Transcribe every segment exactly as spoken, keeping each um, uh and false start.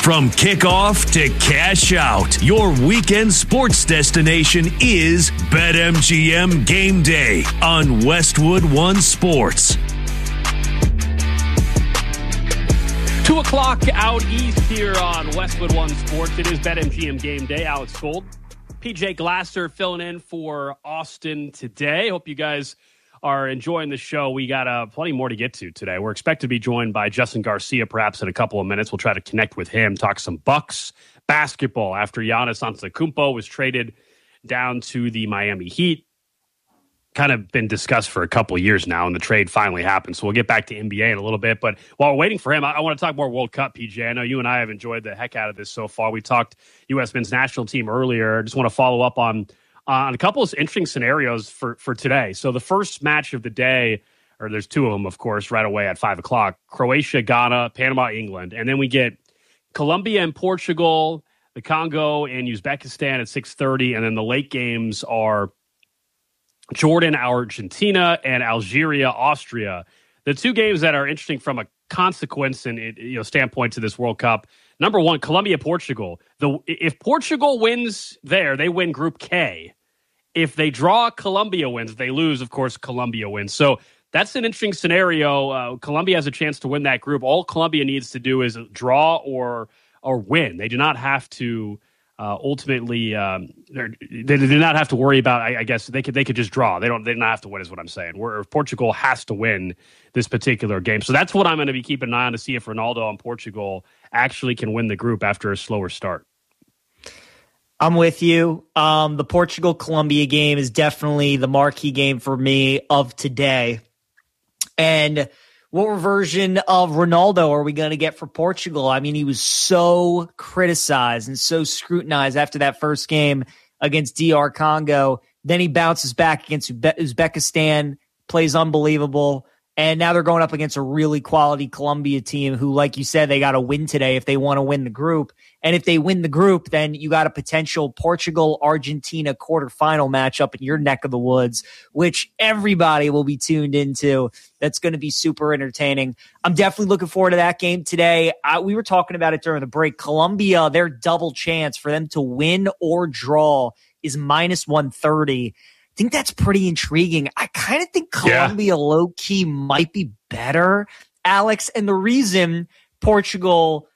From kickoff to cash out, your weekend sports destination is BetMGM Game Day on Westwood One Sports. Two o'clock out east here on Westwood One Sports. It is BetMGM Game Day. Alex Gold, P J Glasser filling in for Austin today. Hope you guys are enjoying the show. We got uh, plenty more to get to today. We're expected to be joined by Justin Garcia perhaps in a couple of minutes. We'll try to connect with him, talk some Bucks basketball after Giannis Antetokounmpo was traded down to the Miami Heat. Kind of been discussed for a couple of years now, and the trade finally happened. So we'll get back to N B A in a little bit. But while we're waiting for him, I, I want to talk more World Cup, P J. I know you and I have enjoyed the heck out of this so far. We talked U S men's national team earlier. I just want to follow up on on a couple of interesting scenarios for, for today. So the first match of the day, or there's two of them, of course, right away at five o'clock, Croatia, Ghana, Panama, England. And then we get Colombia and Portugal, the Congo and Uzbekistan at six thirty. And then the late games are Jordan, Argentina, and Algeria, Austria. The two games that are interesting from a consequence and you know standpoint to this World Cup. Number one, Colombia, Portugal. The if Portugal wins there, they win Group K. If they draw, Colombia wins. If they lose, of course, Colombia wins. So that's an interesting scenario. Uh, Colombia has a chance to win that group. All Colombia needs to do is draw or or win. They do not have to uh, ultimately. Um, they do not have to worry about. I, I guess they could. They could just draw. They don't. They do not have to win. Is what I'm saying. Where Portugal has to win this particular game. So that's what I'm going to be keeping an eye on to see if Ronaldo and Portugal actually can win the group after a slower start. I'm with you. Um, the Portugal-Colombia game is definitely the marquee game for me of today. And what version of Ronaldo are we going to get for Portugal? I mean, he was so criticized and so scrutinized after that first game against D R Congo. Then he bounces back against Uzbekistan, plays unbelievable. And now they're going up against a really quality Colombia team who, like you said, they got to win today if they want to win the group. And if they win the group, then you got a potential Portugal-Argentina quarterfinal matchup in your neck of the woods, which everybody will be tuned into. That's going to be super entertaining. I'm definitely looking forward to that game today. I, we were talking about it during the break. Colombia, their double chance for them to win or draw is minus one thirty. I think that's pretty intriguing. I kind of think Colombia yeah. low-key might be better, Alex. And the reason Portugal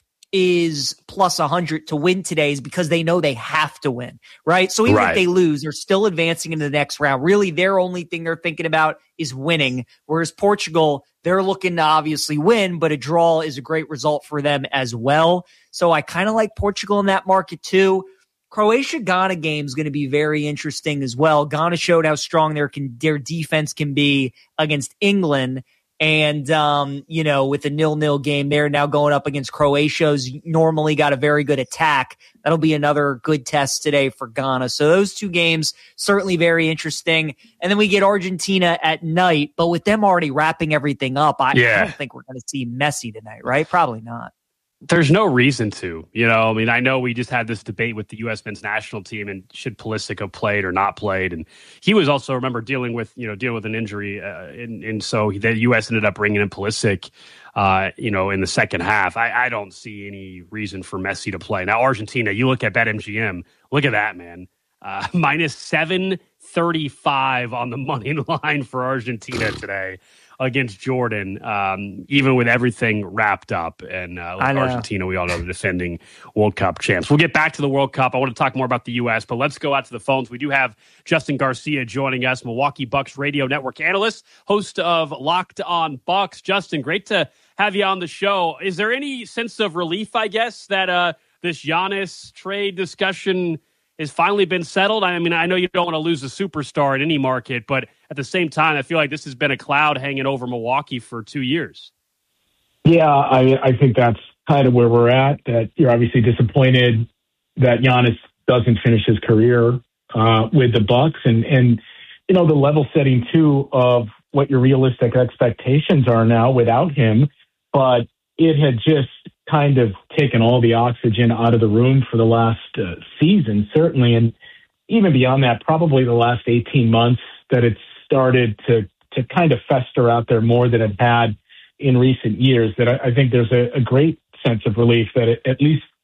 is plus one hundred to win today is because they know they have to win, right? So even right. if they lose, they're still advancing into the next round. Really, their only thing they're thinking about is winning, whereas Portugal, they're looking to obviously win, but a draw is a great result for them as well. So I kind of like Portugal in that market too. Croatia-Ghana game is going to be very interesting as well. Ghana showed how strong their can, their defense can be against England. And, um, you know, with a nil-nil game, they're now going up against Croatia, who's normally got a very good attack. That'll be another good test today for Ghana. So those two games, certainly very interesting. And then we get Argentina at night. But with them already wrapping everything up, I, yeah. I don't think we're going to see Messi tonight, right? Probably not. There's no reason to, you know, I mean, I know we just had this debate with the U S men's national team and should Pulisic have played or not played. And he was also, remember, dealing with, you know, dealing with an injury. Uh, and, and so the U S ended up bringing in Pulisic, uh, you know, in the second half. I, I don't see any reason for Messi to play. Now, Argentina, you look at BetMGM, look at that, man. Uh, minus seven thirty-five on the money line for Argentina today against Jordan, um, even with everything wrapped up. And uh, Argentina, we all know, the defending World Cup champs. We'll get back to the World Cup. I want to talk more about the U S, but let's go out to the phones. We do have Justin Garcia joining us, Milwaukee Bucks radio network analyst, host of Locked On Bucks. Justin, great to have you on the show. Is there any sense of relief, I guess, that uh, this Giannis trade discussion has finally been settled? I mean, I know you don't want to lose a superstar in any market, but at the same time, I feel like this has been a cloud hanging over Milwaukee for two years. Yeah, I, I think that's kind of where we're at, that you're obviously disappointed that Giannis doesn't finish his career uh, with the Bucks. And, and, you know, the level setting, too, of what your realistic expectations are now without him. But it had just kind of taken all the oxygen out of the room for the last uh, season, certainly. And even beyond that, probably the last eighteen months, that it's started to to kind of fester out there more than it had in recent years. That I, I think there's a, a great sense of relief that it, at least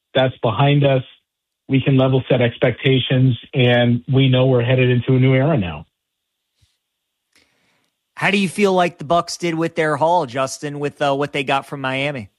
That's behind us. We can level set expectations, and we know we're headed into a new era now. How do you feel like the Bucks did with their haul, Justin, with uh, what they got from Miami?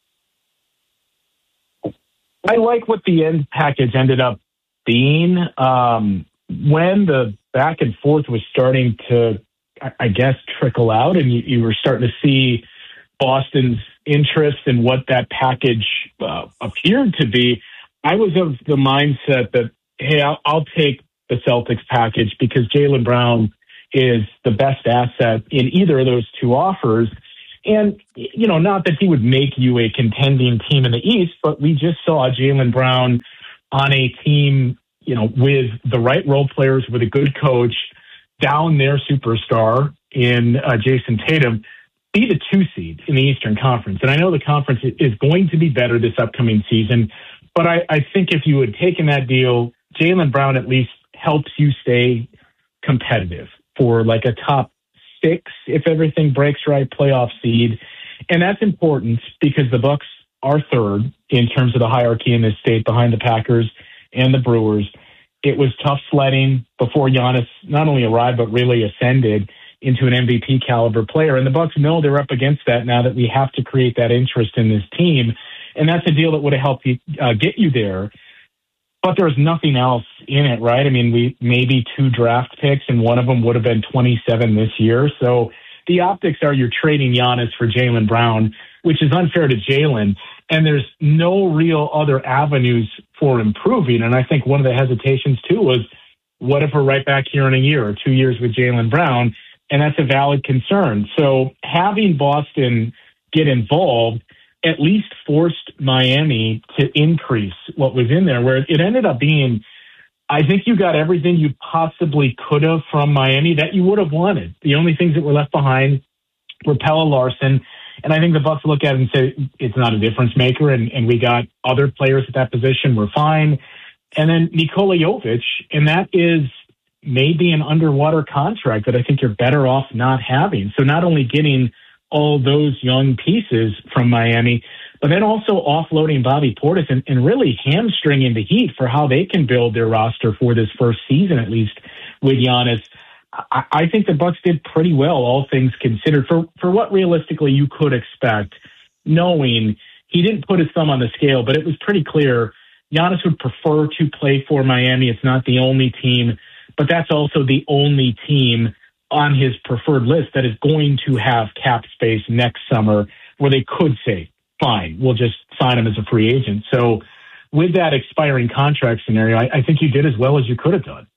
I like what the end package ended up being. Um, when the back and forth was starting to, I guess, trickle out, and you, you were starting to see Boston's interest in what that package uh, appeared to be, I was of the mindset that, hey, I'll, I'll take the Celtics package because Jaylen Brown is the best asset in either of those two offers. And, you know, not that he would make you a contending team in the East, but we just saw Jaylen Brown on a team, you know, with the right role players, with a good coach, down their superstar in uh, Jason Tatum, be the two seed in the Eastern Conference. And I know the conference is going to be better this upcoming season, but I, I think if you had taken that deal, Jaylen Brown at least helps you stay competitive for like a top six, if everything breaks right, playoff seed. And that's important because the Bucks are third in terms of the hierarchy in this state behind the Packers and the Brewers. It was tough sledding before Giannis not only arrived, but really ascended into an M V P caliber player. And the Bucks know they're up against that now that we have to create that interest in this team. And that's a deal that would have helped you uh, get you there. But there's nothing else in it, right? I mean, we maybe two draft picks, and one of them would have been twenty-seven this year. So the optics are you're trading Giannis for Jaylen Brown, which is unfair to Jaylen. And there's no real other avenues for improving. And I think one of the hesitations, too, was what if we're right back here in a year or two years with Jaylen Brown? And that's a valid concern. So having Boston get involved at least forced Miami to increase what was in there, where it ended up being, I think you got everything you possibly could have from Miami that you would have wanted. The only things that were left behind were Pelle Larsson. And I think the Bucks look at it and say, it's not a difference maker. And, and we got other players at that position. We're fine. And then Nikola Jovic, and that is maybe an underwater contract that I think you're better off not having. So not only getting all those young pieces from Miami, but then also offloading Bobby Portis and, and really hamstringing the Heat for how they can build their roster for this first season, at least with Giannis. I, I think the Bucks did pretty well, all things considered, for, for what realistically you could expect, knowing he didn't put his thumb on the scale, but it was pretty clear Giannis would prefer to play for Miami. It's not the only team, but that's also the only team on his preferred list that is going to have cap space next summer where they could say, fine, we'll just sign him as a free agent. So with that expiring contract scenario, I, I think you did as well as you could have done.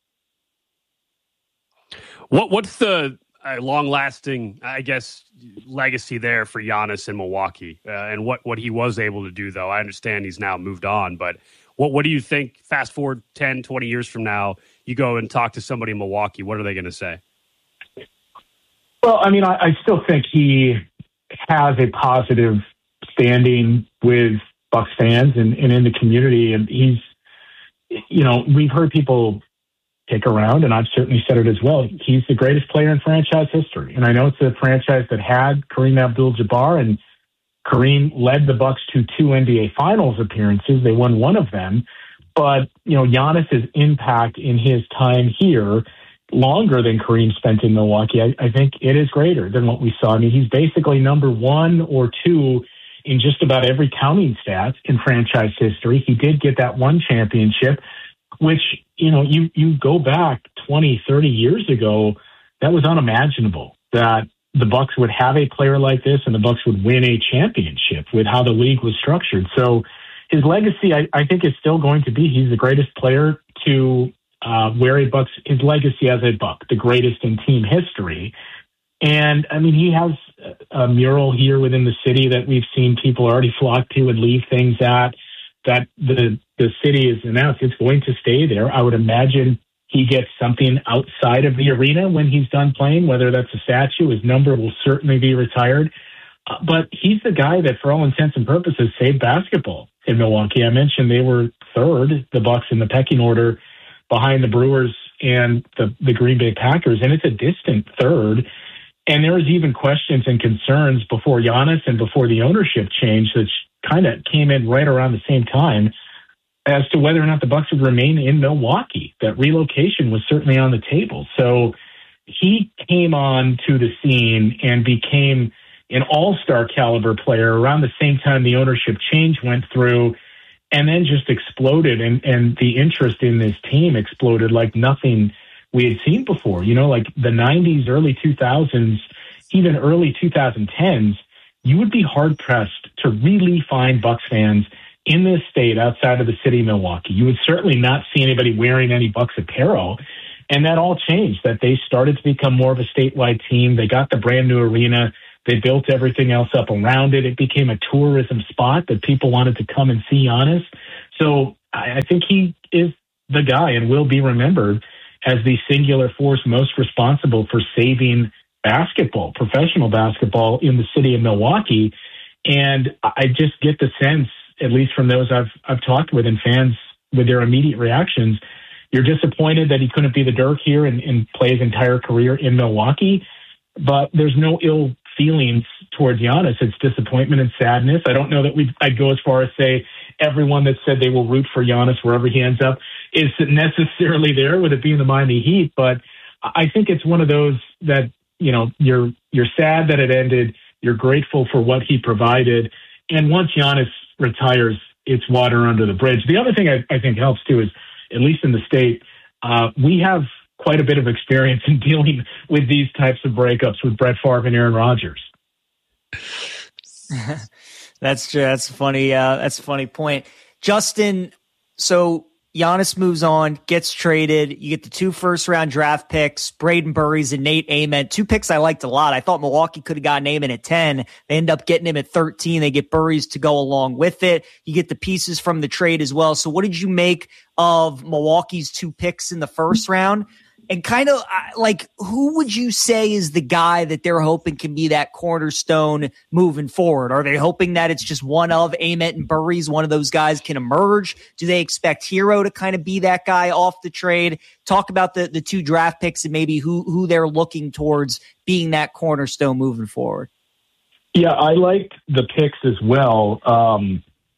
What What's the uh, long-lasting, I guess, legacy there for Giannis in Milwaukee? Uh, and what, what he was able to do, though? I understand he's now moved on, but what, what do you think, fast forward ten, twenty years from now, you go and talk to somebody in Milwaukee, what are they going to say? Well, I mean, I, I still think he has a positive standing with Bucks fans and, and in the community. And he's, you know, we've heard people kick around, and I've certainly said it as well. He's the greatest player in franchise history. And I know it's a franchise that had Kareem Abdul-Jabbar, and Kareem led the Bucks to two N B A Finals appearances. They won one of them. But, you know, Giannis's impact in his time here, longer than Kareem spent in Milwaukee, I, I think it is greater than what we saw. I mean, he's basically number one or two in just about every counting stat in franchise history. He did get that one championship, which, you know, you, you go back twenty, thirty years ago, that was unimaginable that the Bucks would have a player like this and the Bucks would win a championship with how the league was structured. So his legacy, I, I think, is still going to be he's the greatest player to Uh, wear a Bucks, his legacy as a Buck, the greatest in team history. And I mean, he has a mural here within the city that we've seen people already flock to and leave things at, that the, the city has announced it's going to stay there. I would imagine he gets something outside of the arena when he's done playing, whether that's a statue. His number will certainly be retired. Uh, but he's the guy that, for all intents and purposes, saved basketball in Milwaukee. I mentioned they were third, the Bucks, in the pecking order, behind the Brewers and the, the Green Bay Packers, and it's a distant third. And there was even questions and concerns before Giannis and before the ownership change that kind of came in right around the same time as to whether or not the Bucks would remain in Milwaukee. That relocation was certainly on the table. So he came on to the scene and became an all-star caliber player around the same time the ownership change went through, and then just exploded. And, and the interest in this team exploded like nothing we had seen before. You know, like the nineties, early two thousands, even early twenty tens, you would be hard-pressed to really find Bucks fans in this state outside of the city of Milwaukee. You would certainly not see anybody wearing any Bucks apparel. And that all changed, that they started to become more of a statewide team. They got the brand new arena. They built everything else up around it. It became a tourism spot that people wanted to come and see Giannis. So I think he is the guy and will be remembered as the singular force most responsible for saving basketball, professional basketball in the city of Milwaukee. And I just get the sense, at least from those I've I've talked with and fans with their immediate reactions, you're disappointed that he couldn't be the Dirk here and, and play his entire career in Milwaukee. But there's no ill feelings towards Giannis. It's disappointment and sadness. I don't know that we'd, I'd go as far as say everyone that said they will root for Giannis wherever he ends up is necessarily there with it being the Miami Heat. But I think it's one of those that, you know, you're you're sad that it ended. You're grateful for what he provided. And once Giannis retires, it's water under the bridge. The other thing I, I think helps too is, at least in the state, uh, we have quite a bit of experience in dealing with these types of breakups with Brett Favre and Aaron Rodgers. That's true. That's a funny. Uh, that's a funny point, Justin. So Giannis moves on, gets traded. You get the two first round draft picks, Braden Burries and Nate Ament. Two picks I liked a lot. I thought Milwaukee could have gotten Ament at ten. They end up getting him at thirteen. They get Burries to go along with it. You get the pieces from the trade as well. So what did you make of Milwaukee's two picks in the first round? And kind of like, who would you say is the guy that they're hoping can be that cornerstone moving forward? Are they hoping that it's just one of Ament and Burries, one of those guys can emerge? Do they expect Hero to kind of be that guy off the trade? Talk about the, the two draft picks and maybe who, who they're looking towards being that cornerstone moving forward. Yeah, I liked the picks as well. Um,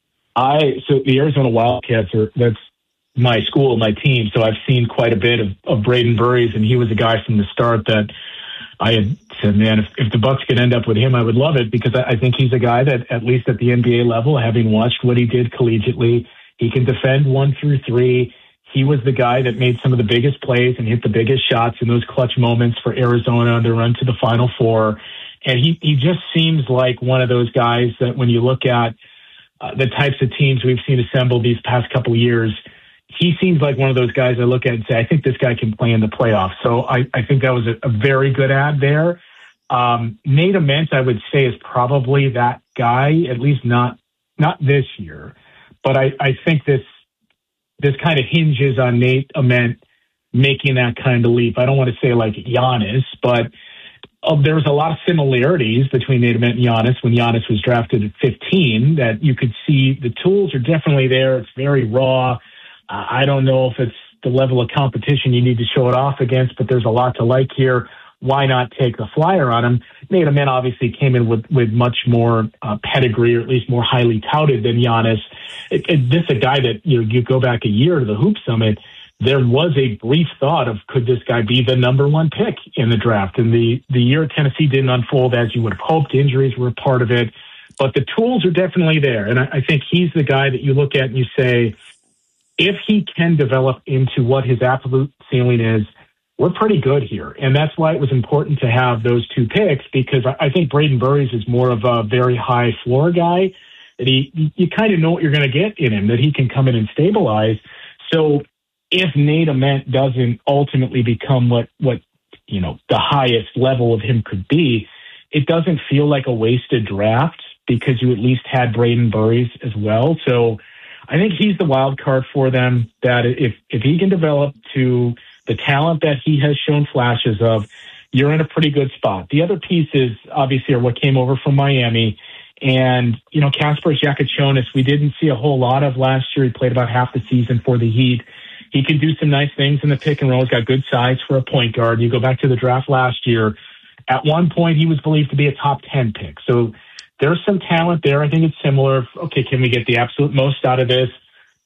I so the Arizona Wildcats are that's my school, my team. So I've seen quite a bit of, of Braden Burries, and he was a guy from the start that I had said, man, if, if the Bucks could end up with him, I would love it, because I, I think he's a guy that, at least at the N B A level, having watched what he did collegiately, he can defend one through three. He was the guy that made some of the biggest plays and hit the biggest shots in those clutch moments for Arizona on their run to the Final Four. And he, he just seems like one of those guys that when you look at uh, the types of teams we've seen assemble these past couple of years, he seems like one of those guys I look at and say, I think this guy can play in the playoffs. So I, I think that was a, a very good ad there. Um, Nate Ament, I would say, is probably that guy, at least not not this year. But I, I think this this kind of hinges on Nate Ament making that kind of leap. I don't want to say like Giannis, but uh, there's a lot of similarities between Nate Ament and Giannis when Giannis was drafted at fifteen that you could see the tools are definitely there. It's very raw. Uh, I don't know if it's the level of competition you need to show it off against, but there's a lot to like here. Why not take the flyer on him? Nate Ament obviously came in with, with much more uh, pedigree, or at least more highly touted than Giannis. It, it, this is a guy that, you know, you go back a year to the Hoop Summit, there was a brief thought of, could this guy be the number one pick in the draft? And the, the year at Tennessee didn't unfold as you would have hoped. Injuries were a part of it, but the tools are definitely there. And I, I think he's the guy that you look at and you say, if he can develop into what his absolute ceiling is, we're pretty good here. And that's why it was important to have those two picks, because I think Braden Burries is more of a very high floor guy, that he, you kind of know what you're going to get in him, that he can come in and stabilize. So if Nate Ament doesn't ultimately become what, what, you know, the highest level of him could be, it doesn't feel like a wasted draft, because you at least had Braden Burries as well. So I think he's the wild card for them, that if, if he can develop to the talent that he has shown flashes of, you're in a pretty good spot. The other pieces, obviously, are what came over from Miami. And, you know, Kasparas Giacochonis, we didn't see a whole lot of last year. He played about half the season for the Heat. He can do some nice things in the pick and roll. He's got good size for a point guard. You go back to the draft last year, at one point he was believed to be a top ten pick. So there's some talent there. I think it's similar. Okay, can we get the absolute most out of this?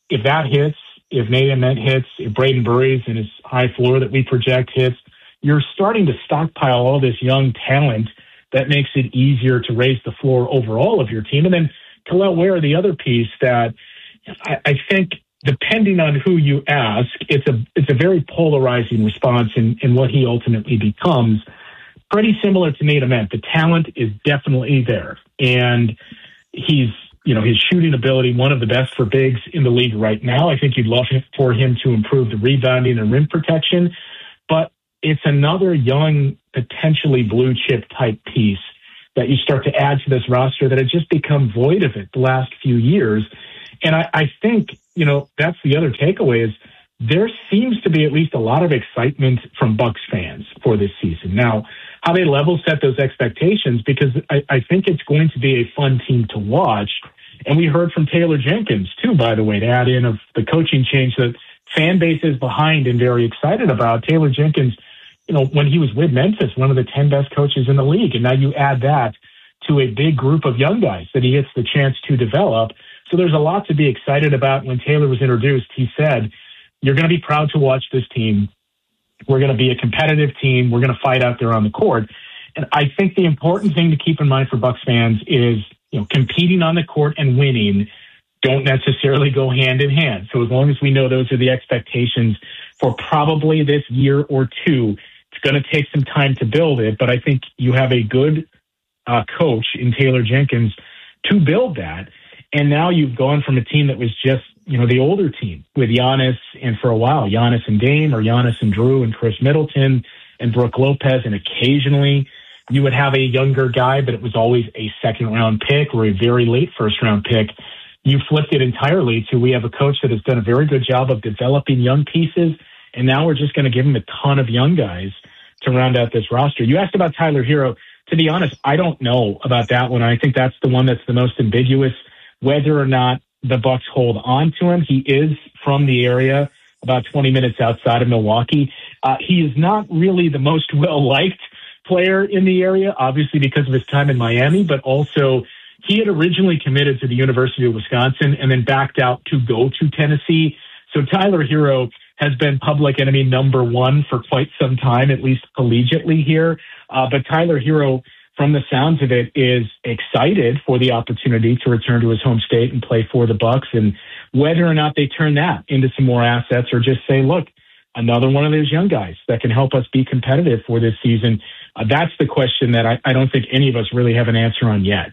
if that hits, if Nate Ament hits, if Braden Burries and his high floor that we project hits, you're starting to stockpile all this young talent that makes it easier to raise the floor overall of your team. And then Kel'el Ware, the other piece that I, I think, depending on who you ask, it's a it's a very polarizing response in, in what he ultimately becomes. Pretty similar to Nate Ament. The talent is definitely there. And he's, you know, his shooting ability, one of the best for bigs in the league right now. I think you'd love for him to improve the rebounding and rim protection. But it's another young, potentially blue chip type piece that you start to add to this roster that has just become void of it the last few years. And I, I think, you know, that's the other takeaway is there seems to be at least a lot of excitement from Bucks fans for this season. Now, how they level set those expectations, because I, I think it's going to be a fun team to watch. And we heard from Taylor Jenkins, too, by the way, to add in of the coaching change that fan base is behind and very excited about. Taylor Jenkins, you know, when he was with Memphis, one of the ten best coaches in the league. And now you add that to a big group of young guys that he gets the chance to develop. So there's a lot to be excited about. When Taylor was introduced, he said, you're going to be proud to watch this team. We're going to be a competitive team. We're going to fight out there on the court. And I think the important thing to keep in mind for Bucks fans is, you know, competing on the court and winning don't necessarily go hand in hand. So as long as we know those are the expectations for probably this year or two, it's going to take some time to build it. But I think you have a good uh, coach in Taylor Jenkins to build that. And now you've gone from a team that was just, you know, the older team with Giannis, and for a while, Giannis and Dame, or Giannis and Drew and Chris Middleton and Brooke Lopez, and occasionally you would have a younger guy, but it was always a second-round pick or a very late first-round pick. You flipped it entirely to we have a coach that has done a very good job of developing young pieces, and now we're just going to give him a ton of young guys to round out this roster. You asked about Tyler Hero. To be honest, I don't know about that one. I think that's the one that's the most ambiguous, whether or not the Bucks hold on to him. He is from the area, about twenty minutes outside of Milwaukee. Uh, he is not really the most well-liked player in the area, obviously because of his time in Miami, but also he had originally committed to the University of Wisconsin and then backed out to go to Tennessee. So Tyler Hero has been public enemy number one for quite some time, at least collegiately here. Uh, but Tyler Hero, from the sounds of it, is excited for the opportunity to return to his home state and play for the Bucks. And whether or not they turn that into some more assets or just say, look, another one of those young guys that can help us be competitive for this season, uh, that's the question that I, I don't think any of us really have an answer on yet.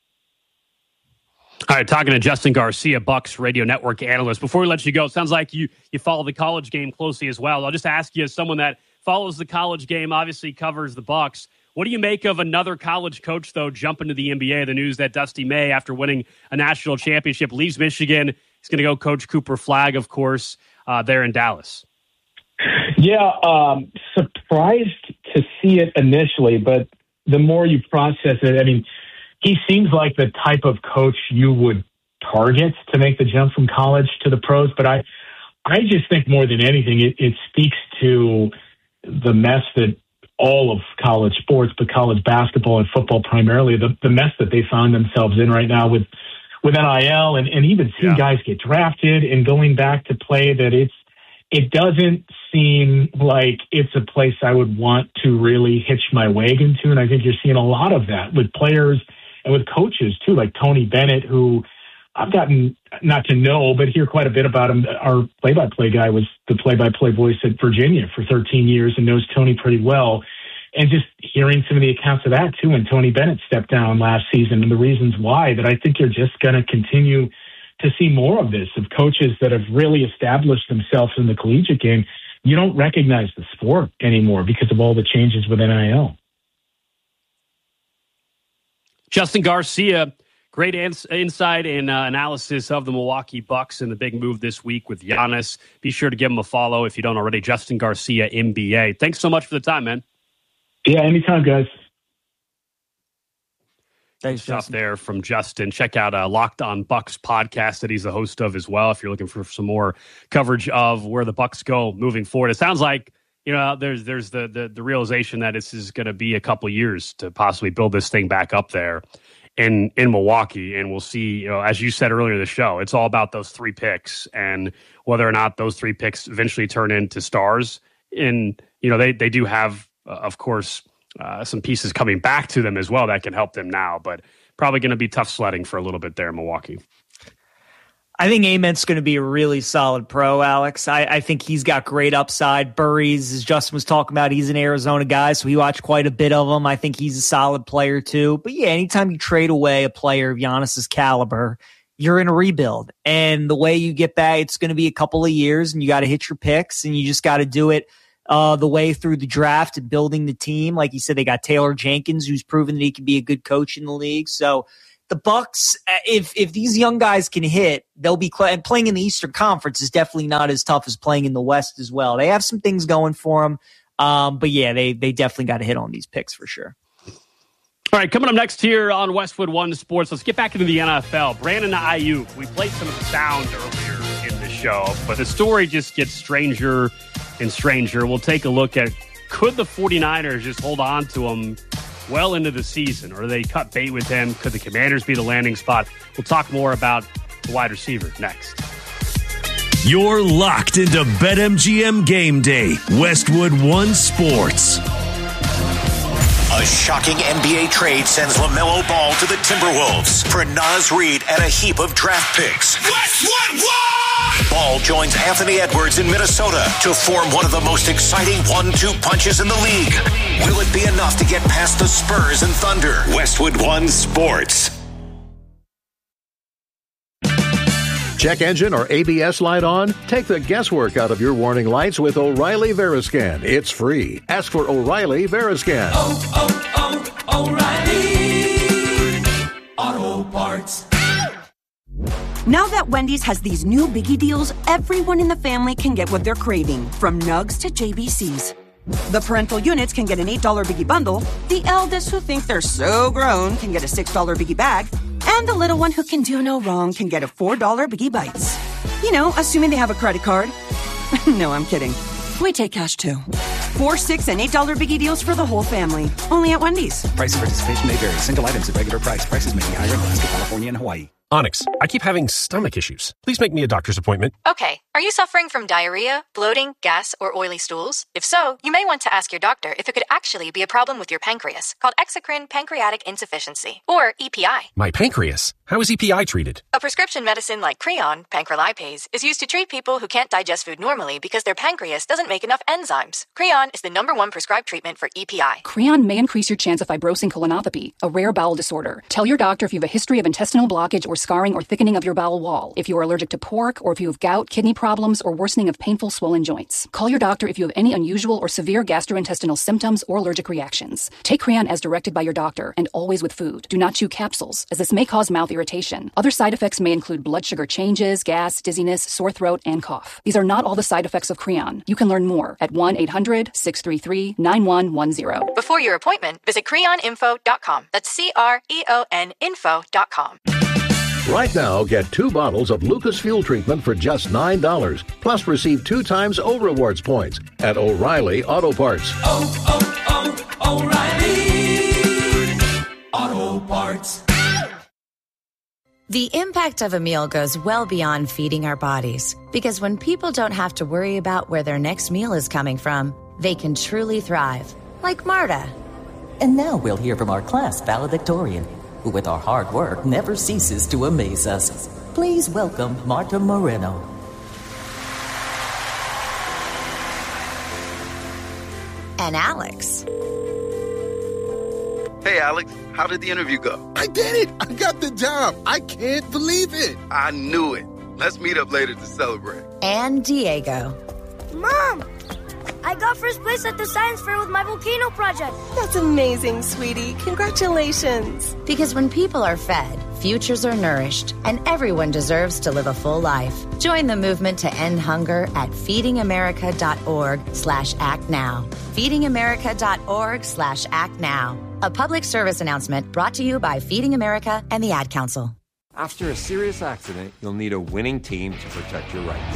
All right, talking to Justin Garcia, Bucks Radio Network analyst. Before we let you go, it sounds like you, you follow the college game closely as well. I'll just ask you, as someone that follows the college game, obviously covers the Bucks, what do you make of another college coach, though, jumping to the N B A? The news that Dusty May, after winning a national championship, leaves Michigan. He's going to go coach Cooper Flagg, of course, uh, there in Dallas. Yeah, um, surprised to see it initially, but the more you process it, I mean, he seems like the type of coach you would target to make the jump from college to the pros. But I, I just think more than anything, it, it speaks to the mess that all of college sports, but college basketball and football primarily, the, the mess that they found themselves in right now with, with N I L and, and even seeing yeah. guys get drafted and going back to play, that it's, it doesn't seem like it's a place I would want to really hitch my wagon to. And I think you're seeing a lot of that with players and with coaches too, like Tony Bennett, who I've gotten not to know, but hear quite a bit about him. Our play-by-play guy was the play-by-play voice at Virginia for thirteen years and knows Tony pretty well. And just hearing some of the accounts of that too, when Tony Bennett stepped down last season and the reasons why, that I think you're just going to continue to see more of this, of coaches that have really established themselves in the collegiate game. You don't recognize the sport anymore because of all the changes with N I L. Justin Garcia, great ins- insight and uh, analysis of the Milwaukee Bucks and the big move this week with Giannis. Be sure to give him a follow if you don't already. Justin Garcia, N B A. Thanks so much for the time, man. Yeah, anytime, guys. Thanks, stuff Justin. There from Justin. Check out uh, Locked On Bucks podcast that he's the host of as well if you're looking for some more coverage of where the Bucks go moving forward. It sounds like, you know, there's there's the the, the realization that this is going to be a couple years to possibly build this thing back up there. in in Milwaukee, and we'll see. You know, as you said earlier in the show, it's all about those three picks and whether or not those three picks eventually turn into stars. And you know, they they do have, uh, of course, uh, some pieces coming back to them as well that can help them now, but probably going to be tough sledding for a little bit there in Milwaukee. I think Ament's going to be a really solid pro, Alex. I, I think he's got great upside. Burries, as Justin was talking about, he's an Arizona guy, so we watch quite a bit of him. I think he's a solid player too. But yeah, anytime you trade away a player of Giannis's caliber, you're in a rebuild. And the way you get back, it's going to be a couple of years, and you got to hit your picks, and you just got to do it uh, the way through the draft and building the team. Like you said, they got Taylor Jenkins, who's proven that he can be a good coach in the league. So the Bucks, if if these young guys can hit, they'll be cl- and playing in the Eastern Conference is definitely not as tough as playing in the West as well. They have some things going for them, um, but yeah, they they definitely got to hit on these picks for sure. All right, coming up next here on Westwood One Sports, let's get back into the N F L. Brandon Ayuk, we played some of the sound earlier in the show, but the story just gets stranger and stranger. We'll take a look at, could the 49ers just hold on to him well into the season, or do they cut bait with him? Could the Commanders be the landing spot? We'll talk more about the wide receiver next. You're locked into BetMGM Game Day, Westwood One Sports. A shocking N B A trade sends LaMelo Ball to the Timberwolves for Naz Reid and a heap of draft picks. Westwood One! Ball joins Anthony Edwards in Minnesota to form one of the most exciting one two punches in the league. Will it be enough to get past the Spurs and Thunder? Westwood One Sports. Check engine or A B S light on? Take the guesswork out of your warning lights with O'Reilly Veriscan. It's free. Ask for O'Reilly Veriscan. Oh, oh, oh, O'Reilly Auto Parts. Now that Wendy's has these new biggie deals, everyone in the family can get what they're craving, from nugs to J B Cs. The parental units can get an eight dollar biggie bundle, the eldest who think they're so grown can get a six dollar biggie bag, and the little one who can do no wrong can get a four dollar biggie bites. You know, assuming they have a credit card. No, I'm kidding. We take cash too. Four, six, and eight dollar biggie deals for the whole family. Only at Wendy's. Price and participation may vary. Single items at regular price. Prices may be higher in Alaska, California, and Hawaii. Onyx, I keep having stomach issues. Please make me a doctor's appointment. Okay. Are you suffering from diarrhea, bloating, gas, or oily stools? If so, you may want to ask your doctor if it could actually be a problem with your pancreas, called exocrine pancreatic insufficiency, or E P I. My pancreas? How is E P I treated? A prescription medicine like Creon, pancrelipase, is used to treat people who can't digest food normally because their pancreas doesn't make enough enzymes. Creon is the number one prescribed treatment for E P I. Creon may increase your chance of fibrosing colonopathy, a rare bowel disorder. Tell your doctor if you have a history of intestinal blockage or scarring or thickening of your bowel wall, if you are allergic to pork, or if you have gout, kidney problems, or worsening of painful swollen joints. Call your doctor if you have any unusual or severe gastrointestinal symptoms or allergic reactions. Take Creon as directed by your doctor, and always with food. Do not chew capsules, as this may cause mouth irritation. Other side effects may include blood sugar changes, gas, dizziness, sore throat, and cough. These are not all the side effects of Creon. You can learn more at one eight hundred six three three nine one one zero. Before your appointment, visit creon info dot com. That's C R E O N info dot com. Right now, get two bottles of Lucas Fuel Treatment for just nine dollars. Plus, receive two times O Rewards points at O'Reilly Auto Parts. Oh, oh, oh, O'Reilly Auto Parts. The impact of a meal goes well beyond feeding our bodies. Because when people don't have to worry about where their next meal is coming from, they can truly thrive. Like Marta. And now we'll hear from our class valedictorian, who with our hard work never ceases to amaze us. Please welcome Marta Moreno. And Alex. Hey, Alex, how did the interview go? I did it! I got the job! I can't believe it! I knew it. Let's meet up later to celebrate. And Diego. Mom! I got first place at the science fair with my volcano project. That's amazing, sweetie. Congratulations. Because when people are fed, futures are nourished, and everyone deserves to live a full life. Join the movement to end hunger at feedingamerica.org slash act now. feedingamerica.org slash act now. A public service announcement brought to you by Feeding America and the Ad Council. After a serious accident, you'll need a winning team to protect your rights.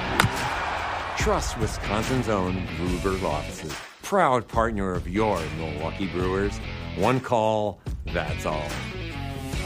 Trust Wisconsin's own Ruger Offices, proud partner of your Milwaukee Brewers. One call, that's all.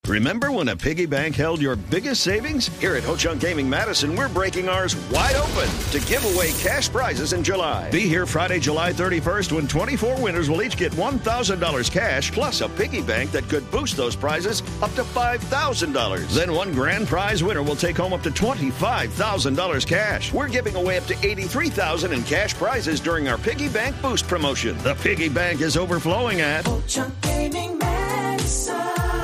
Remember when a piggy bank held your biggest savings? Here at Ho-Chunk Gaming Madison, we're breaking ours wide open to give away cash prizes in July. Be here Friday, July thirty-first, when twenty-four winners will each get one thousand dollars cash, plus a piggy bank that could boost those prizes up to five thousand dollars. Then one grand prize winner will take home up to twenty-five thousand dollars cash. We're giving away up to eighty-three thousand dollars in cash prizes during our Piggy Bank Boost promotion. The piggy bank is overflowing at Ho-Chunk Gaming Madison.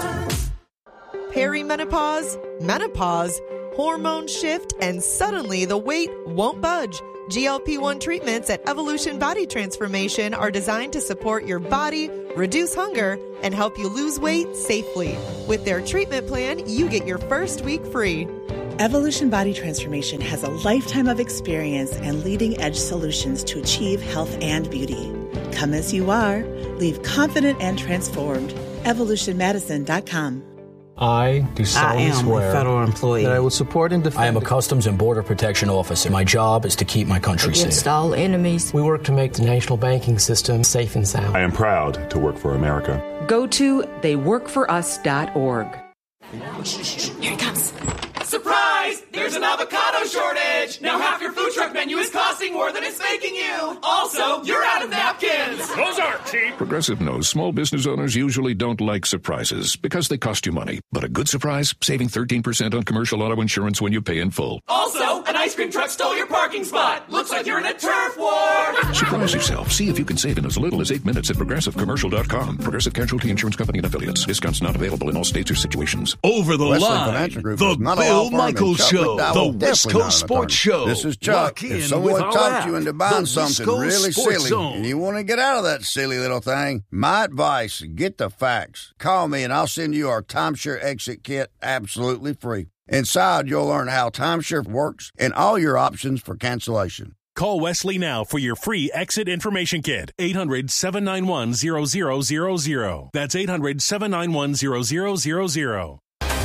Perimenopause, menopause, hormone shift, and suddenly the weight won't budge. G L P one treatments at Evolution Body Transformation are designed to support your body, reduce hunger, and help you lose weight safely. With their treatment plan, you get your first week free. Evolution Body Transformation has a lifetime of experience and leading-edge solutions to achieve health and beauty. Come as you are. Leave confident and transformed. evolution madison dot com. I do solemnly I am swear a federal employee that I will support and defend. I am a Customs and Border Protection officer. My job is to keep my country against safe. all enemies. We work to make the national banking system safe and sound. I am proud to work for America. Go to they work for us dot org. Here it comes. Surprise! There's an avocado shortage! Now half your food truck menu is costing more than it's making you! Also, you're out of napkins! Those aren't cheap! Progressive knows small business owners usually don't like surprises because they cost you money. But a good surprise? Saving thirteen percent on commercial auto insurance when you pay in full. Also, an ice cream truck stole your parking spot! Looks like you're in a turf war! Surprise yourself. See if you can save in as little as eight minutes at progressive commercial dot com. Progressive Casualty Insurance Company and Affiliates. Discounts not available in all states or situations. Over the Westland line, Financial Group the is not a Bill law firm, Michaels and Chuck Show, McDowell the is West definitely Coast not an Sports Show. This is Chuck. Lock in If someone with our talks app, you into the buying West something Coast really Sports silly Zone. and you want to get out of that silly little thing, my advice, get the facts. Call me and I'll send you our timeshare exit kit absolutely free. Inside, you'll learn how timeshare works and all your options for cancellation. Call Wesley now for your free exit information kit. eight hundred, seven nine one, zero zero zero zero. That's eight hundred, seven nine one, zero zero zero zero.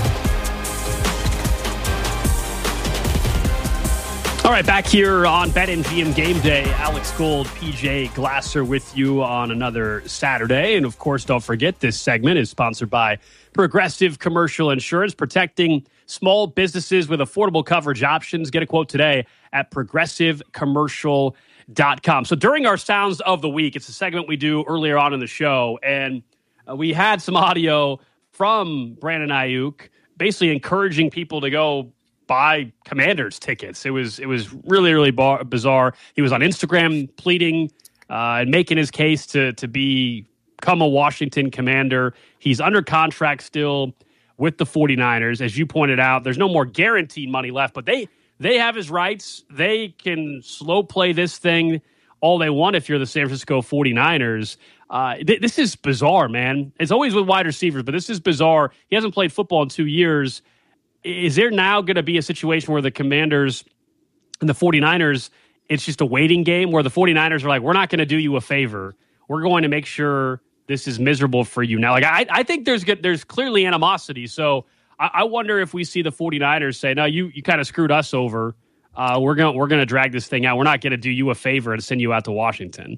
All right, back here on BetMGM Game Day, Alex Gold, P J Glasser with you on another Saturday. And, of course, don't forget this segment is sponsored by Progressive Commercial Insurance, protecting small businesses with affordable coverage options. Get a quote today at progressive commercial dot com. So during our Sounds of the Week, it's a segment we do earlier on in the show, and uh, we had some audio from Brandon Ayuk basically encouraging people to go buy Commanders tickets. It was it was really, really bar- bizarre. He was on Instagram pleading uh, and making his case to to be, become a Washington Commander. He's under contract still with the 49ers. As you pointed out, there's no more guaranteed money left, but they they have his rights. They can slow play this thing all they want if you're the San Francisco 49ers. Uh, th- this is bizarre, man. It's always with wide receivers, but this is bizarre. He hasn't played football in two years. Is there now going to be a situation where the Commanders and the 49ers, it's just a waiting game where the 49ers are like, we're not going to do you a favor. We're going to make sure this is miserable for you now. Like, I, I think there's good, there's clearly animosity. So I, I wonder if we see the 49ers say, no, you, you kind of screwed us over. Uh, we're going we're going to drag this thing out. We're not going to do you a favor and send you out to Washington.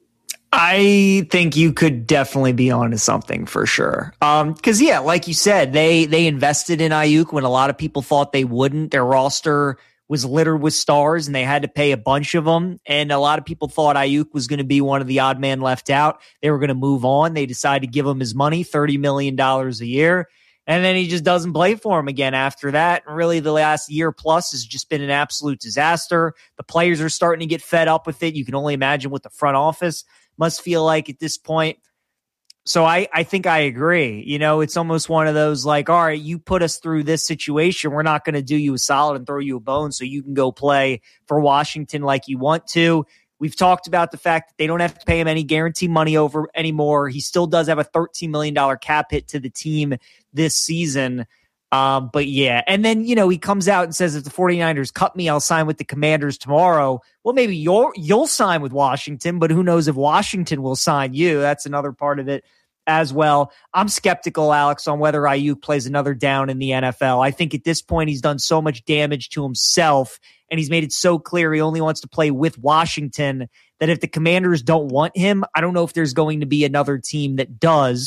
I think you could definitely be onto something for sure. Um, cause yeah, like you said, they, they invested in Ayuk when a lot of people thought they wouldn't. Their roster was littered with stars and they had to pay a bunch of them. And a lot of people thought Ayuk was going to be one of the odd man left out. They were going to move on. They decided to give him his money, thirty million dollars a year. And then he just doesn't play for him again after that. And really the last year plus has just been an absolute disaster. The players are starting to get fed up with it. You can only imagine what the front office must feel like at this point. So I, I think I agree. You know, it's almost one of those like, all right, you put us through this situation. We're not going to do you a solid and throw you a bone so you can go play for Washington like you want to. We've talked about the fact that they don't have to pay him any guarantee money over anymore. He still does have a thirteen million dollars cap hit to the team this season. Um, but yeah, and then, you know, he comes out and says, if the 49ers cut me, I'll sign with the Commanders tomorrow. Well, maybe you'll, you'll sign with Washington, but who knows if Washington will sign you. That's another part of it as well. I'm skeptical, Alex, on whether Ayuk plays another down in the N F L. I think at this point he's done so much damage to himself and he's made it so clear he only wants to play with Washington that if the Commanders don't want him, I don't know if there's going to be another team that does.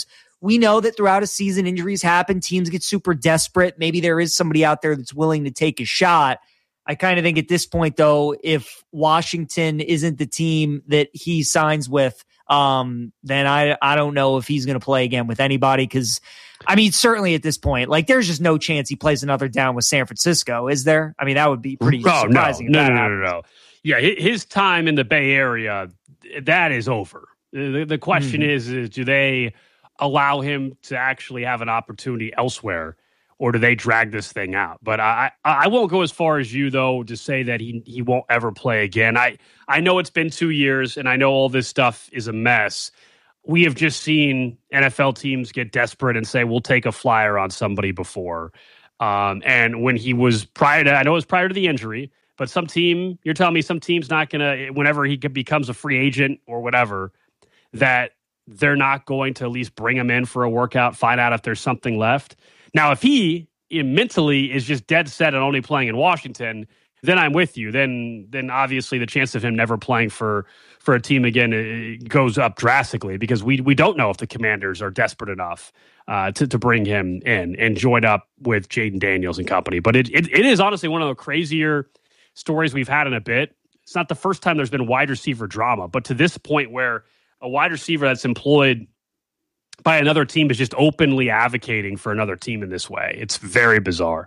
we know that throughout a season, injuries happen. Teams get super desperate. Maybe there is somebody out there that's willing to take a shot. I kind of think at this point, though, if Washington isn't the team that he signs with, um, then I, I don't know if he's going to play again with anybody. Because, I mean, certainly at this point, like, there's just no chance he plays another down with San Francisco, is there? I mean, that would be pretty oh, surprising. No, no, no, no, no, no. Yeah, his time in the Bay Area, that is over. The, the question mm-hmm. is, is, do they allow him to actually have an opportunity elsewhere, or do they drag this thing out? But I, I won't go as far as you, though, to say that he he won't ever play again. I, I know it's been two years, and I know all this stuff is a mess. We have just seen N F L teams get desperate and say, we'll take a flyer on somebody before. Um, and when he was prior to, I know it was prior to the injury, but some team, you're telling me some team's not going to, whenever he becomes a free agent or whatever, that they're not going to at least bring him in for a workout, find out if there's something left. Now, if he mentally is just dead set on only playing in Washington, then I'm with you. Then, then obviously the chance of him never playing for for a team again goes up drastically, because we we don't know if the Commanders are desperate enough uh, to to bring him in and join up with Jaden Daniels and company. But it, it it is honestly one of the crazier stories we've had in a bit. It's not the first time there's been wide receiver drama, but to this point where a wide receiver that's employed by another team is just openly advocating for another team in this way. It's very bizarre.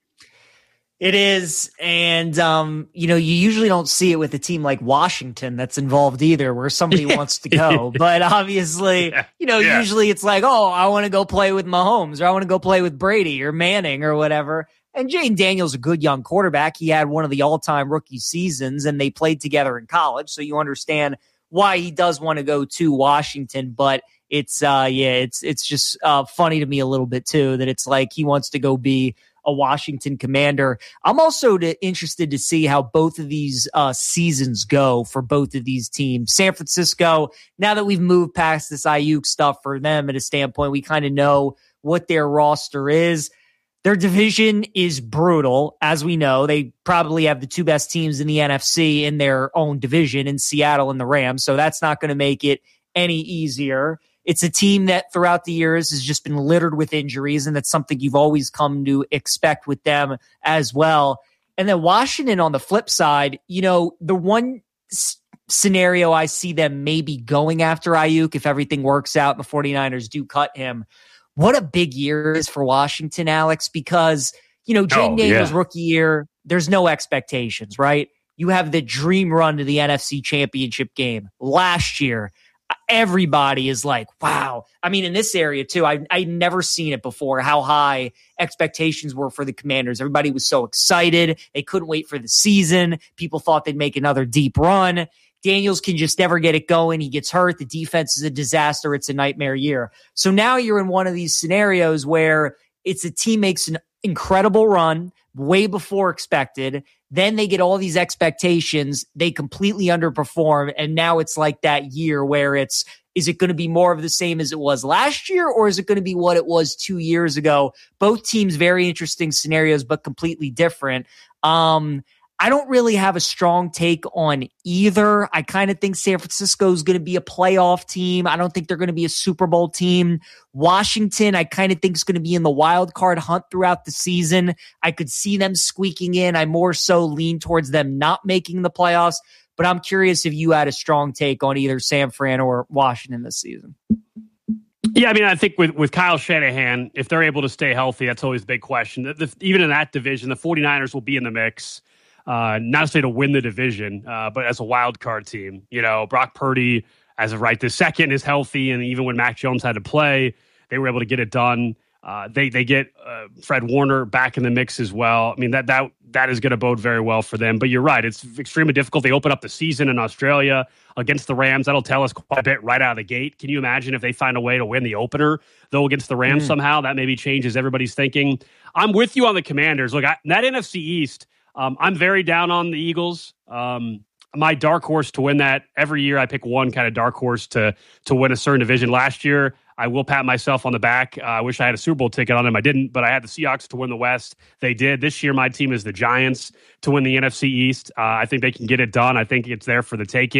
It is. And, um, you know, you usually don't see it with a team like Washington that's involved either, where somebody wants to go. But obviously, yeah. you know, yeah. usually it's like, oh, I want to go play with Mahomes, or I want to go play with Brady or Manning or whatever. And Jaden Daniels, a good young quarterback. He had one of the all-time rookie seasons, and they played together in college. So you understand why he does want to go to Washington. But it's, uh, yeah, it's, it's just uh, funny to me a little bit too, that it's like he wants to go be a Washington Commander. I'm also to, interested to see how both of these uh, seasons go for both of these teams. San Francisco, now that we've moved past this Ayuk stuff for them at a standpoint, we kind of know what their roster is. Their division is brutal, as we know. They probably have the two best teams in the N F C in their own division, in Seattle and the Rams, so that's not going to make it any easier. It's a team that throughout the years has just been littered with injuries, and that's something you've always come to expect with them as well. And then Washington on the flip side, you know, the one s- scenario I see them maybe going after Ayuk if everything works out and the 49ers do cut him. What a big year is for Washington, Alex, because, you know, Jaden oh, Daniels' yeah. rookie year, there's no expectations, right? You have the dream run to the N F C Championship game last year. Everybody is like, wow. I mean, in this area too, I I'd never seen it before, how high expectations were for the Commanders. Everybody was so excited. They couldn't wait for the season. People thought they'd make another deep run. Daniels can just never get it going. He gets hurt. The defense is a disaster. It's a nightmare year. So now you're in one of these scenarios where it's a team makes an incredible run way before expected. Then they get all these expectations. They completely underperform. And now it's like that year where it's, is it going to be more of the same as it was last year, or is it going to be what it was two years ago? Both teams, very interesting scenarios, but completely different. Um, I don't really have a strong take on either. I kind of think San Francisco is going to be a playoff team. I don't think they're going to be a Super Bowl team. Washington, I kind of think is going to be in the wild card hunt throughout the season. I could see them squeaking in. I more so lean towards them not making the playoffs, but I'm curious if you had a strong take on either San Fran or Washington this season. Yeah, I mean, I think with, with Kyle Shanahan, if they're able to stay healthy, that's always the big question. The, the, even in that division, the 49ers will be in the mix. Uh, not necessarily to win the division, uh, but as a wild card team. You know, Brock Purdy, as of right this second, is healthy, and even when Mac Jones had to play, they were able to get it done. Uh, they they get uh, Fred Warner back in the mix as well. I mean, that that that is going to bode very well for them. But you're right, it's extremely difficult. They open up the season in Australia against the Rams. That'll tell us quite a bit right out of the gate. Can you imagine if they find a way to win the opener, though, against the Rams mm. somehow? That maybe changes everybody's thinking. I'm with you on the Commanders. Look, I, that N F C East, Um, I'm very down on the Eagles. Um, my dark horse to win that, every year I pick one kind of dark horse to to win a certain division. Last year, I will pat myself on the back. Uh, I wish I had a Super Bowl ticket on them. I didn't, but I had the Seahawks to win the West. They did. This year, my team is the Giants to win the N F C East. Uh, I think they can get it done. I think it's there for the taking.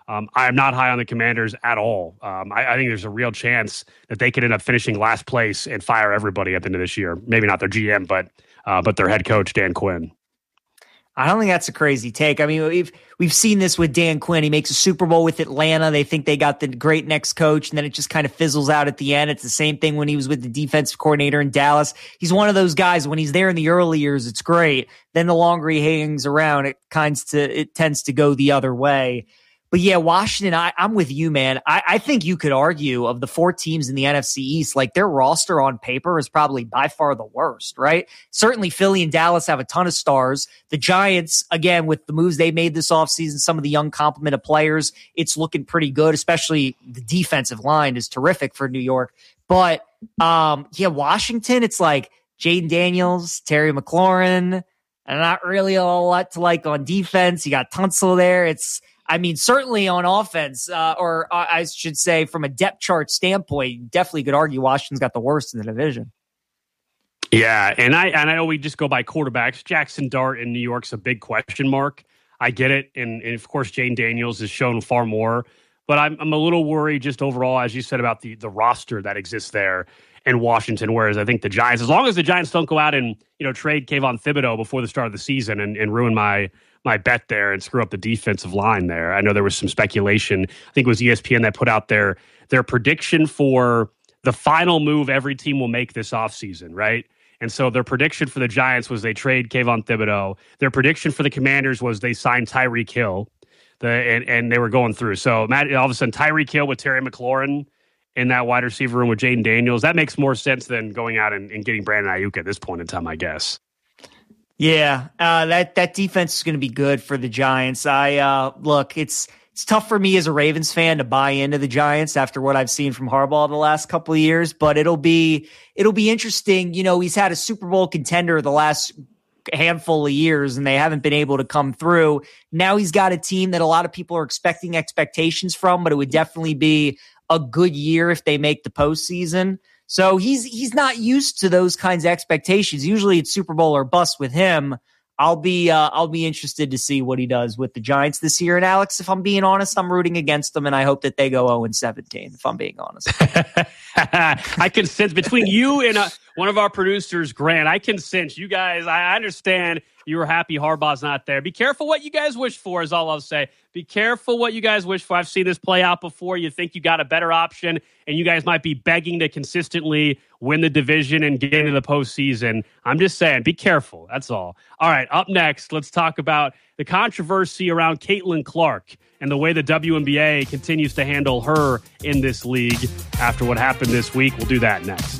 Um, I am not high on the Commanders at all. Um, I, I think there's a real chance that they could end up finishing last place and fire everybody at the end of this year. Maybe not their G M, but uh, but their head coach, Dan Quinn. I don't think that's a crazy take. I mean, we've we've seen this with Dan Quinn. He makes a Super Bowl with Atlanta. They think they got the great next coach, and then it just kind of fizzles out at the end. It's the same thing when he was with the defensive coordinator in Dallas. He's one of those guys, when he's there in the early years, it's great. Then the longer he hangs around, it kinds to it tends to go the other way. But yeah, Washington, I, I'm with you, man. I, I think you could argue of the four teams in the N F C East, like their roster on paper is probably by far the worst, right? Certainly Philly and Dallas have a ton of stars. The Giants, again, with the moves they made this offseason, some of the young complement of players, it's looking pretty good, especially the defensive line is terrific for New York. But um, yeah, Washington, it's like Jaden Daniels, Terry McLaurin, and not really a lot to like on defense. You got Tunsil there. It's I mean, certainly on offense, uh, or uh, I should say from a depth chart standpoint, you definitely could argue Washington's got the worst in the division. Yeah, and I and I know we just go by quarterbacks. Jackson Dart in New York's a big question mark. I get it, and, and of course, Jane Daniels has shown far more. But I'm I'm a little worried just overall, as you said, about the the roster that exists there in Washington. Whereas I think the Giants, as long as the Giants don't go out and you know trade Kayvon Thibodeau before the start of the season and, and ruin my my bet there and screw up the defensive line there. I know there was some speculation. I think it was E S P N that put out their their prediction for the final move every team will make this offseason, right? And so their prediction for the Giants was they trade Kayvon Thibodeau. Their prediction for the Commanders was they signed Tyreek Hill. The, and, and they were going through. So Matt, all of a sudden, Tyreek Hill with Terry McLaurin in that wide receiver room with Jaden Daniels, that makes more sense than going out and, and getting Brandon Ayuk at this point in time, I guess. Yeah, uh, that that defense is going to be good for the Giants. I uh, look, it's it's tough for me as a Ravens fan to buy into the Giants after what I've seen from Harbaugh the last couple of years, but it'll be it'll be interesting. You know, he's had a Super Bowl contender the last handful of years, and they haven't been able to come through. Now he's got a team that a lot of people are expecting expectations from, but it would definitely be a good year if they make the postseason. So he's he's not used to those kinds of expectations. Usually it's Super Bowl or bust with him. I'll be uh, I'll be interested to see what he does with the Giants this year. And Alex, if I'm being honest, I'm rooting against them, and I hope that they go oh and seventeen, if I'm being honest. I can sense between you and uh, one of our producers, Grant, I can sense you guys, I understand you were happy Harbaugh's not there. Be careful what you guys wish for, is all I'll say. Be careful what you guys wish for. I've seen this play out before. You think you got a better option, and you guys might be begging to consistently win the division and get into the postseason. I'm just saying, be careful. That's all. All right, up next, let's talk about the controversy around Caitlin Clark and the way the W N B A continues to handle her in this league after what happened this week. We'll do that next.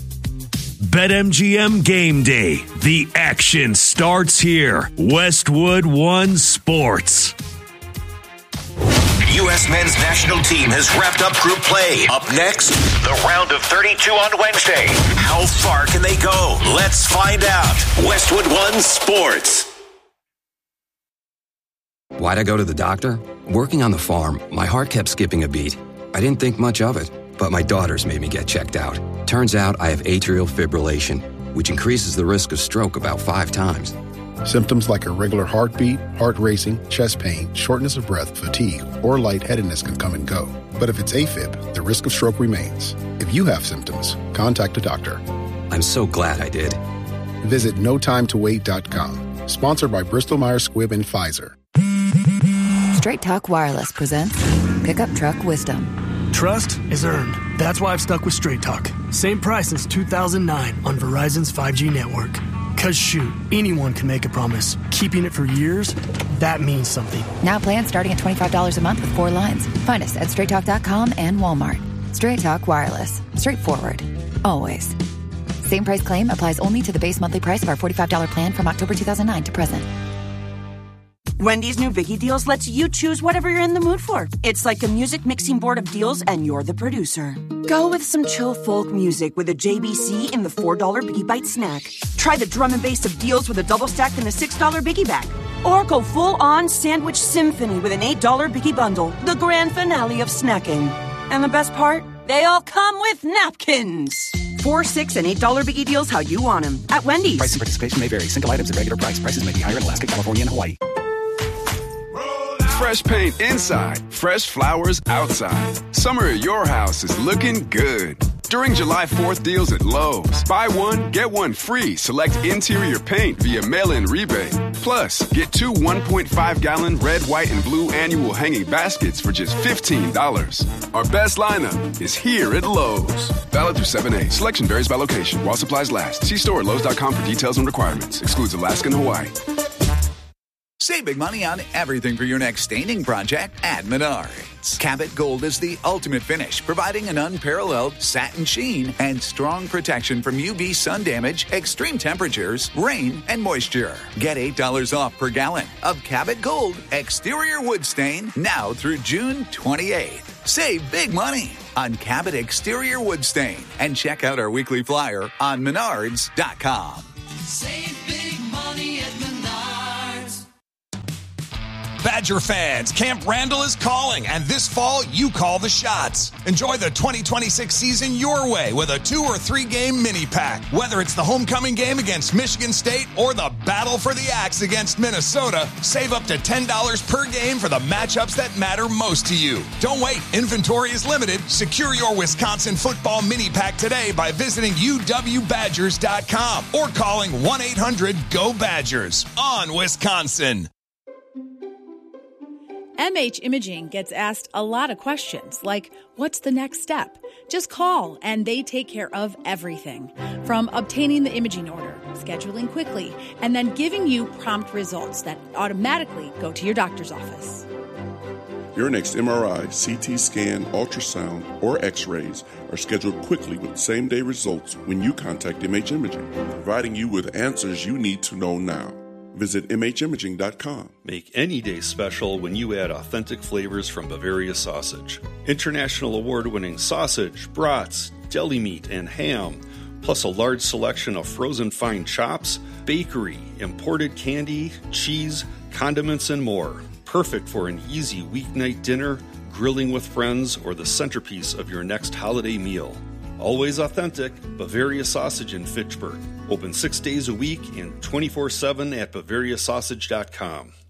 BetMGM Game Day. The action starts here. Westwood One Sports. U S men's national team has wrapped up group play. Up next, the round of thirty-two on Wednesday. How far can they go? Let's find out. Westwood One Sports. Why'd I go to the doctor? Working on the farm, my heart kept skipping a beat. I didn't think much of it, but my daughters made me get checked out. Turns out I have atrial fibrillation, which increases the risk of stroke about five times. Symptoms like irregular heartbeat, heart racing, chest pain, shortness of breath, fatigue, or lightheadedness can come and go. But if it's AFib, the risk of stroke remains. If you have symptoms, contact a doctor. I'm so glad I did. Visit no time to wait dot com. Sponsored by Bristol Myers Squibb and Pfizer. Straight Talk Wireless presents Pickup Truck Wisdom. Trust is earned. That's why I've stuck with Straight Talk. Same price since two thousand nine on Verizon's five G network. Cause shoot, anyone can make a promise. Keeping it for years, that means something. Now plans starting at twenty-five dollars a month with four lines. Find us at straight talk dot com and Walmart. Straight Talk Wireless. Straightforward. Always. Same price claim applies only to the base monthly price of our forty-five dollars plan from October two thousand nine to present. Wendy's new Biggie Deals lets you choose whatever you're in the mood for. It's like a music mixing board of deals, and you're the producer. Go with some chill folk music with a J B C in the four dollars Biggie Bite snack. Try the drum and bass of deals with a double stack in the six dollars Biggie bag. Or go full-on sandwich symphony with an eight dollars Biggie bundle, the grand finale of snacking. And the best part? They all come with napkins. Four, six, and eight dollars Biggie Deals how you want them. At Wendy's. Price and participation may vary. Single items at regular price. Prices may be higher in Alaska, California, and Hawaii. Fresh paint inside, fresh flowers outside. Summer at your house is looking good. During July fourth deals at Lowe's, buy one, get one free. Select interior paint via mail-in rebate. Plus, get two one point five gallon red, white, and blue annual hanging baskets for just fifteen dollars. Our best lineup is here at Lowe's. Valid through seven eight. Selection varies by location. While supplies last. See store at Lowe's dot com for details and requirements. Excludes Alaska and Hawaii. Save big money on everything for your next staining project at Menards. Cabot Gold is the ultimate finish, providing an unparalleled satin sheen and strong protection from U V sun damage, extreme temperatures, rain, and moisture. Get eight dollars off per gallon of Cabot Gold exterior wood stain now through June twenty-eighth. Save big money on Cabot exterior wood stain and check out our weekly flyer on menards dot com. Save big money at Menards. Badger fans, Camp Randall is calling, and this fall, you call the shots. Enjoy the twenty twenty-six season your way with a two or three game mini pack. Whether it's the homecoming game against Michigan State or the battle for the axe against Minnesota, save up to ten dollars per game for the matchups that matter most to you. Don't wait. Inventory is limited. Secure your Wisconsin football mini pack today by visiting U W Badgers dot com or calling one eight hundred G O Badgers on Wisconsin. M H Imaging gets asked a lot of questions, like, what's the next step? Just call, and they take care of everything. From obtaining the imaging order, scheduling quickly, and then giving you prompt results that automatically go to your doctor's office. Your next M R I, C T scan, ultrasound, or X-rays are scheduled quickly with same-day results when you contact M H Imaging, providing you with answers you need to know now. Visit M H imaging dot com. Make any day special when you add authentic flavors from Bavaria Sausage. International award-winning sausage, brats, deli meat, and ham, plus a large selection of frozen fine chops, bakery, imported candy, cheese, condiments, and more. Perfect for an easy weeknight dinner, grilling with friends, or the centerpiece of your next holiday meal. Always authentic, Bavaria Sausage in Fitchburg. Open six days a week and twenty-four seven at Bavaria Sausage dot com.